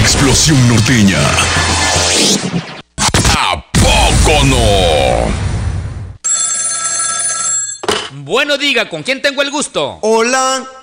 Explosión norteña. ¿A poco no? Bueno, diga, ¿con quién tengo el gusto? Hola.